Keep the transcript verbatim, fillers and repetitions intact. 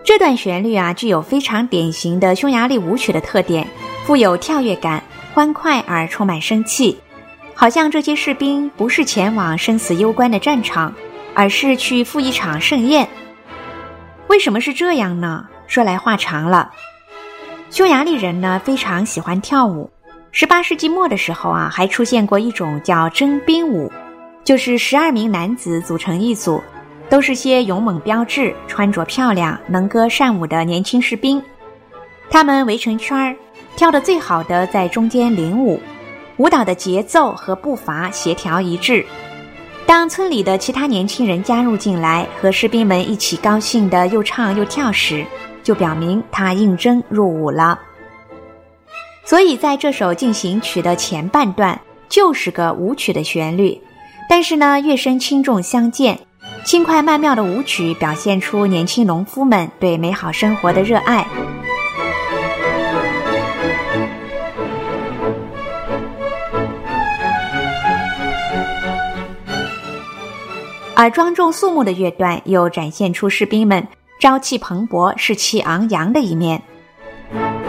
这段旋律啊，具有非常典型的匈牙利舞曲的特点，富有跳跃感，欢快而充满生气，好像这些士兵不是前往生死攸关的战场，而是去赴一场盛宴。为什么是这样呢？说来话长了。匈牙利人呢非常喜欢跳舞，十八世纪末的时候啊，还出现过一种叫征兵舞，就是十二名男子组成一组，都是些勇猛标致、穿着漂亮、能歌善舞的年轻士兵。他们围成圈儿，跳得最好的在中间领舞，舞蹈的节奏和步伐协调一致。当村里的其他年轻人加入进来，和士兵们一起高兴地又唱又跳时，就表明他应征入伍了。所以在这首进行曲的前半段就是个舞曲的旋律，但是呢，乐声轻重相间，轻快曼妙的舞曲表现出年轻农夫们对美好生活的热爱。而庄重肃穆的乐段又展现出士兵们朝气蓬勃、士气昂扬的一面。